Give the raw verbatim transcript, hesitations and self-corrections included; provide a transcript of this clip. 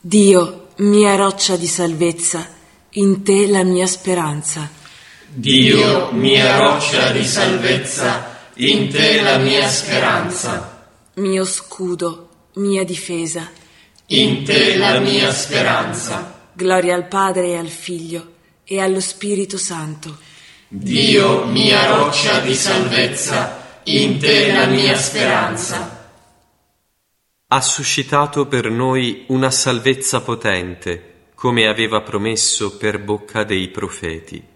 Dio, mia roccia di salvezza, in te la mia speranza. Dio, mia roccia di salvezza, in te la mia speranza. Mio scudo, mia difesa, in te la mia speranza. Gloria al Padre e al Figlio e allo Spirito Santo. Dio, mia roccia di salvezza, in te la mia speranza. Ha suscitato per noi una salvezza potente, come aveva promesso per bocca dei profeti.